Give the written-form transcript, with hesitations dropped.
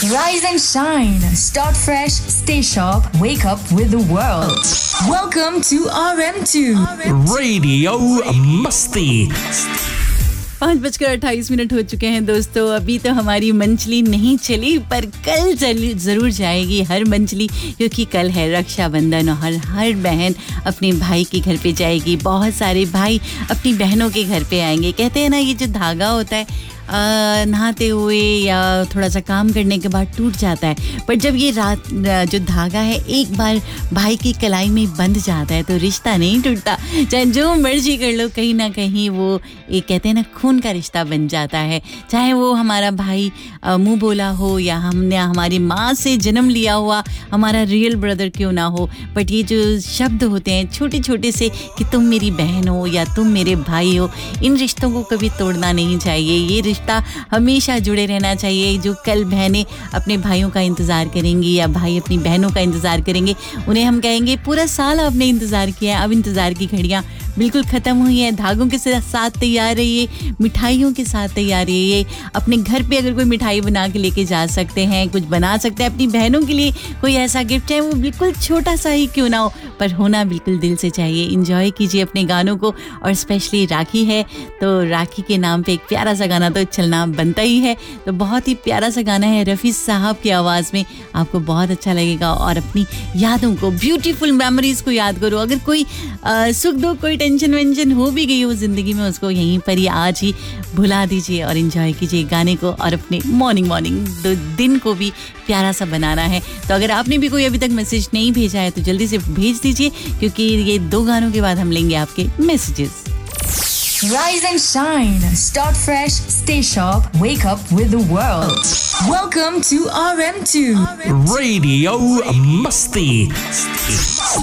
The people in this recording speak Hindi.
Rise and shine. Start fresh. Stay sharp. Wake up with the world. Welcome to RM2 Radio मस्ती। 5:28 हो चुके हैं दोस्तों। अभी तो हमारी मंचली नहीं चली, पर कल ज़रूर जाएगी हर मंचली, क्योंकि कल है रक्षाबंधन और हर बहन अपने भाई के घर पे जाएगी। बहुत सारे भाई अपनी बहनों के घर पे आएंगे। कहते हैं ना, ये जो धागा होता है नहाते हुए या थोड़ा सा काम करने के बाद टूट जाता है, पर जब ये जो धागा है एक बार भाई की कलाई में बंध जाता है तो रिश्ता नहीं टूटता। चाहे जो मर्जी कर लो, कहीं ना कहीं वो एक कहते हैं ना खून का रिश्ता बन जाता है। चाहे वो हमारा भाई मुंह बोला हो या हमने हमारी माँ से जन्म लिया हुआ हमारा रियल ब्रदर क्यों ना हो, बट ये जो शब्द होते हैं छोटे छोटे से कि तुम मेरी बहन हो या तुम मेरे भाई हो, इन रिश्तों को कभी तोड़ना नहीं चाहिए। ये रिश्ता हमेशा जुड़े रहना चाहिए। जो कल बहनें अपने भाइयों का इंतज़ार करेंगी या भाई अपनी बहनों का इंतज़ार करेंगे, उन्हें हम कहेंगे पूरा साल आपने इंतज़ार किया है, अब इंतज़ार की घड़ियाँ बिल्कुल ख़त्म हुई है। धागों के साथ तैयार रहिए, मिठाइयों के साथ तैयार रहिए। अपने घर पे अगर कोई मिठाई बना के लेके जा सकते हैं, कुछ बना सकते हैं अपनी बहनों के लिए, कोई ऐसा गिफ्ट है वो बिल्कुल छोटा सा ही क्यों ना हो, पर होना बिल्कुल दिल से चाहिए। इंजॉय कीजिए अपने गानों को, और स्पेशली राखी है तो राखी के नाम पे एक प्यारा सा गाना तो चलना बनता ही है। तो बहुत ही प्यारा सा गाना है रफ़ी साहब की आवाज़ में, आपको बहुत अच्छा लगेगा। और अपनी यादों को, ब्यूटीफुल मेमोरीज़ को याद करो। अगर कोई सुख दुख, कोई टेंशन वेंशन हो भी गई हो ज़िंदगी में, उसको यहीं पर ही आज ही भुला दीजिए और इन्जॉय कीजिए गाने को, और अपने मॉर्निंग दिन को भी प्यारा सा बनाना है। तो अगर आपने भी कोई अभी तक मैसेज नहीं भेजा है तो जल्दी से भेज दीजिए, क्योंकि ये 2 गानों के बाद हम लेंगे आपके messages. Rise and shine. Start fresh. Stay sharp. Wake up with the world. Welcome to RM2 Radio मस्ती।